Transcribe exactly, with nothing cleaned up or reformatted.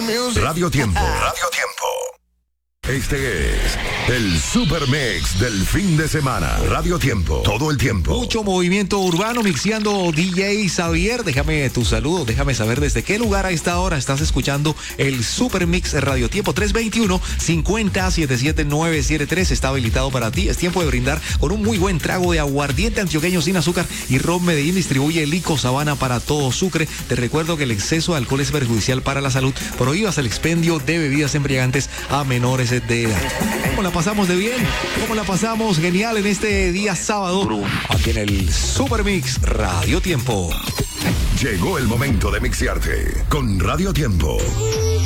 Radio Tiempo. Radio Tiempo. Este es el Super Mix del fin de semana. Radio Tiempo, todo el tiempo. Mucho movimiento urbano mixeando D J Xavier. Déjame tu saludo, déjame saber desde qué lugar a esta hora estás escuchando el Super Mix Radio Tiempo. Tres dos uno, cinco cero, siete siete nueve siete tres está habilitado para ti. Es tiempo de brindar con un muy buen trago de aguardiente antioqueño sin azúcar y Ron Medellín distribuye Lico Sabana para todo Sucre. Te recuerdo que el exceso de alcohol es perjudicial para la salud. Prohíbas el expendio de bebidas embriagantes a menores de edad. ¿Cómo la pasamos de bien? ¿Cómo la pasamos genial en este día sábado? Aquí en el Super Mix Radio Tiempo. Llegó el momento de mixearte con Radio Tiempo.